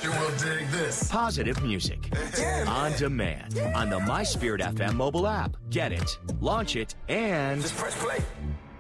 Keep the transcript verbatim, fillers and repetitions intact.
You will dig this. Positive music. Yeah, on man. demand. On the My Spirit F M mobile app. Get it, launch it, and Just press play.